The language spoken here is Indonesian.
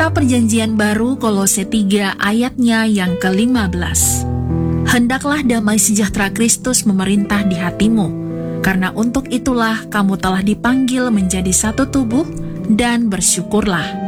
Kitab Perjanjian Baru Kolose 3 ayatnya yang ke-15. Hendaklah damai sejahtera Kristus memerintah di hatimu, karena untuk itulah kamu telah dipanggil menjadi satu tubuh, dan bersyukurlah.